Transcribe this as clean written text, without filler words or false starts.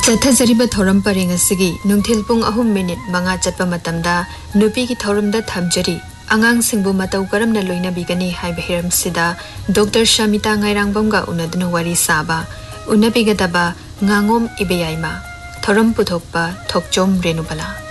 चथजरीब थौरम परेंग असिगी नुंथिल पुंग 3 minute 5 चटपा मतमदा नुपी की थौरमदा थमजरी अंगांग सिंबु मतौ करमना लोइनबिगनी HYBE हिरमसिदा doctor Shamita ngairangबमगा उनदुन वारी साबा उनबिगदबा nganगोम इबेयाइमा थौरम पुथोकपा थोकचोम रेनुबला।